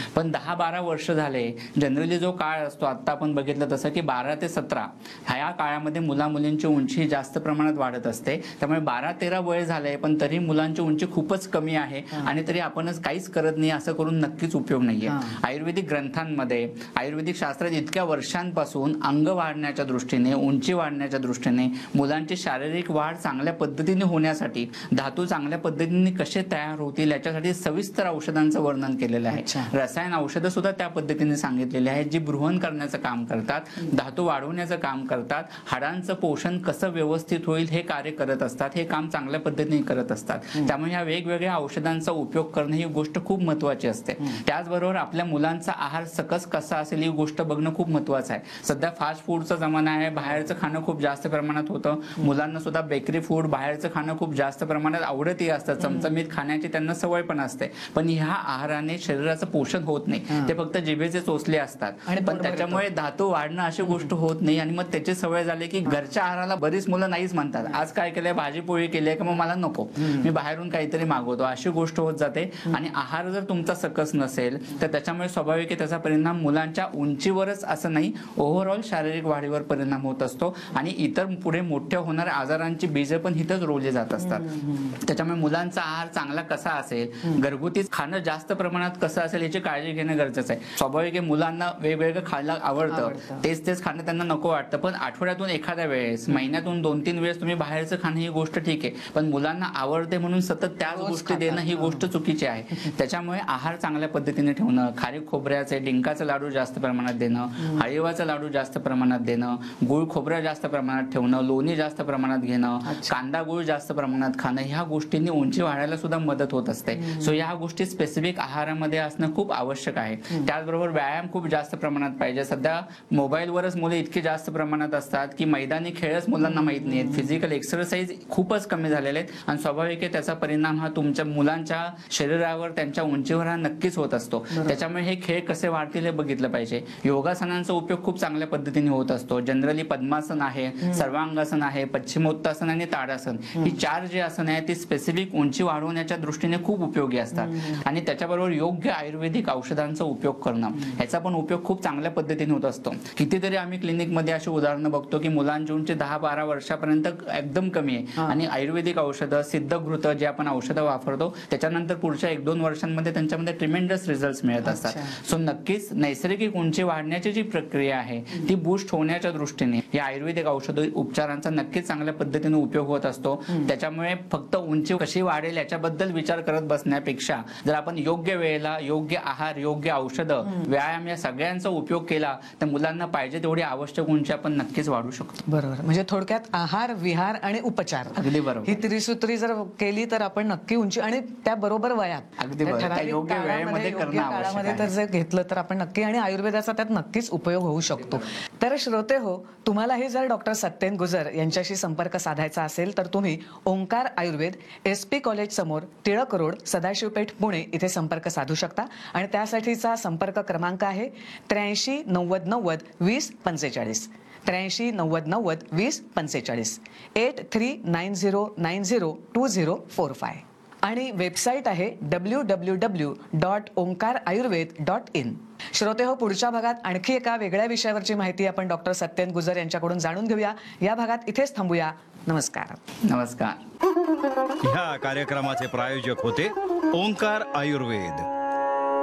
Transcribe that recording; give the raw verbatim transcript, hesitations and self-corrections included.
पण दहा बारा वर्ष झाले जनरली जो काळ असतो, आता आपण बघितलं तसं की बारा ते सतरा ह्या काळामध्ये मुला मुलींची उंची जास्त प्रमाणात वाढत असते. त्यामुळे बारा तेरा वय झालंय पण तरी मुलांची उंची खूपच कमी आहे आणि तरी आपणच काहीच करत नाही असं करून नक्कीच उपयोग नाहीये. आयुर्वेदिक ग्रंथांमध्ये, आयुर्वेदिक शास्त्रात इतक्या वर्षांपासून अंग वाढण्याच्या दृष्टीने, उंची वाढण्याच्या दृष्टीने, मुलांची शारीरिक वाढ चांगल्या पद्धतीने होण्यासाठी, धातू चांगल्या पद्धतीने कसे तयार होतील याच्यासाठी सविस्तर औषधांचं वर्णन केलेलं आहे. रसायन औषधं सुद्धा त्या पद्धतीने सांगितलेली आहेत जी बृहन करण्याचं काम करतात, धातू वाढवण्याचं काम करतात, हाडांचं पोषण कसं व्यवस्थित होईल हे कार्य करत असतात, हे काम चांगल्या पद्धतीने करत असतात. त्यामुळे ह्या वेगवेगळ्या औषधांचा उपयोग करणं ही गोष्ट खूप महत्वाची असते. त्याचबरोबर आपल्या मुलांचा आहार सकस कसा असेल ही गोष्ट बघणं खूप महत्वाचं आहे. सध्या फास्ट फूडचा जमाना आहे, बाहेरचं खाणं खूप जास्त प्रमाणात होतं. मुलांना सुद्धा बेकरी फूड, बाहेरचं खाणं खूप जास्त प्रमाणात आवडतही असतं, चमचमीत खाण्याची त्यांना सवय पण असते. पण ह्या आहाराने शरीराचं पोषण होत नाही, ते फक्त जिभेचे चोचले असतात. पण त्याच्यामुळे धातू वाढणं अशी गोष्ट होत नाही आणि मग त्याची सवय झाली की घरच्या आहाराला बरीच मुलं नाहीच म्हणतात. आज काय केलंय, भाजी पोळी केली आहे का मग मला नको, मी बाहेरून काहीतरी मागवतो, अशी गोष्ट होत जाते. आणि आहार जर तुमचा सकस नसेल तर त्याच्यामुळे स्वाभाविक आहे त्याचा परिणाम मुलांच्या उंचीवरच असं नाही, ओव्हरऑल शारीरिक वाढीवर परिणाम होत असतो आणि इतर पुढे मोठ्या होणाऱ्या आजारांची बीज पण हिथंच रोवली जात असतात. त्याच्यामुळे मुलांचा आहार चांगला कसा असेल, घरगुती खाणं जास्त प्रमाणात कसं असेल याची काळजी घेणं गरजेचं आहे. स्वाभाविक आहे मुलांना वेगवेगळं खायला आवडतं, तेच तेच खाणं त्यांना नको वाटतं. पण आठवड्यातून एखाद्या वेळेस, महिन्यातून दोन तीन वेळेस तुम्ही बाहेरचं खाणं ही गोष्ट ठीक आहे, पण मुलांना आवडते म्हणून सतत त्याच गोष्टी देणं ही गोष्ट चुकीची आहे. त्याच्यामुळे आहार चांगल्या पद्धतीने ठेवणं, खारीक खोबऱ्याचे, डिंकाचे लाडू जास्त प्रमाणात देणं, हळीवाचा लाडू जास्त प्रमाणात देणं, गुळ खोबरं जास्त प्रमाणात ठेवणं, लोणी जास्त प्रमाणात घेणं, कांदा गुळ जास्त प्रमाणात खाणं, ह्या गोष्टींनी उंची वाढायला सुद्धा मदत होत असते. सो ह्या गोष्टी स्पेसिफिक आहारामध्ये असणं खूप आवश्यक आहे. त्याचबरोबर व्यायाम खूप जास्त प्रमाणात पाहिजे. सध्या मोबाईलवरच मुले इतके जास्त प्रमाणात असतात की मैदानी खेळच मुलांना माहित नाहीत, फिजिकल एक्सरसाइज खूपच कमी झालेले आहेत आणि स्वाभाविक आहे त्याचा परिणाम हा तुमच्या मुलांच्या शरीरावर, त्यांच्या उंचीवर हा नक्कीच होत असतो. त्याच्यामुळे हे खेळ कसे वाढतील हे बघितलं पाहिजे. योगासनांचा उपयोग खूप चांगल्या पद्धतीने होत असतो. जनरली पद्मासन आहे, सर्वांगासन आहे, पश्चिमोत्तासन आणि ताडासन, ही चार जी आसन आहेत ती स्पेसिफिक उंची वाढवण्याच्या दृष्टीने खूप उपयोगी असतात आणि त्याच्याबरोबर योग्य आयुर्वेदिक औषधांचा उपयोग करणं, ह्याचा पण उपयोग खूप चांगल्या पद्धतीने होत असतो. कितीतरी आम्ही क्लिनिकमध्ये अशी उदाहरणं बघतो की मुलांची उंची दहा बारा वर्षापर्यंत एकदम कमी आहे आणि आयुर्वेदिक औषधं, सिद्धघृत जे आपण औषधं वापरतो त्याच्यानंतर पुढच्या एक दोन वर्षांमध्ये त्यांच्यामध्ये ट्रिमेंडस रिझल्ट मिळत असतात. सो नक्कीच नैसर्गिक उंची वाढण्याची जी प्रक्रिया आहे ती बूस्ट होण्याच्या दृष्टीने या आयुर्वेदिक औषध उपचारांचा नक्कीच चांगल्या पद्धतीने उपयोग होत असतो. त्याच्यामुळे फक्त उंची कशी वाढेल याच्याबद्दल विचार करत बसण्यापेक्षा जर आपण योग्य वेळेला योग्य आहार, योग्य औषधं, व्यायाम या सगळ्यांचा उपयोग केला तर मुलांना पाहिजे तेवढी आवश्यक उंची आपण नक्कीच वाढू शकतो. बरोबर, म्हणजे थोडक्यात आहार, विहार आणि उपचार, अगदी बरोबर, ही त्रिसूत्री जर केली तर आपण नक्की उंची, आणि त्या बरोबर वयात, अगदी बरोबर, योग्य वेळेमध्ये करणं आवश्यक आहे. तर जर घेतलं तर आपण नक्की, आणि आयुर्वेदाचा त्यात नक्कीच उपयोग होऊ शकतो. तर श्रोते हो, तुम्हालाही जर डॉक्टर सत्येन गुजर यांच्याशी संपर्क साधायचा असेल तर तुम्ही Omkar Ayurveda, S P college समोर, टिळक रोड, सदाशिवपेठ, पुणे इथे संपर्क साधू शकता. आणि त्यासाठीचा संपर्क क्रमांक आहे त्र्याऐंशी नव्वद नव्वद वीस पंचेचाळीस, त्र्याऐंशी नव्वद नव्वद वीस पंचेचाळीस, eight three nine zero nine zero to zero four five. आणि वेबसाईट आहे W W W dot Omkar Ayurveda dot in. श्रोते हो, पुढच्या भागात आणखी एका वेगळ्या विषयावरची माहिती आपण डॉक्टर सत्येन गुजर यांच्याकडून जाणून घेऊया. या भागात इथेच थांबूया. नमस्कार. नमस्कार. ह्या कार्यक्रमाचे प्रायोजक होते ओंकार आयुर्वेद.